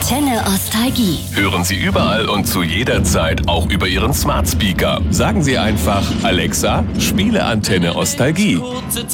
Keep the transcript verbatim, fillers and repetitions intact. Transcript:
Antenne Ostalgie. Hören Sie überall und zu jeder Zeit auch über Ihren Smart Speaker. Sagen Sie einfach: Alexa, spiele Antenne Ostalgie. Kurze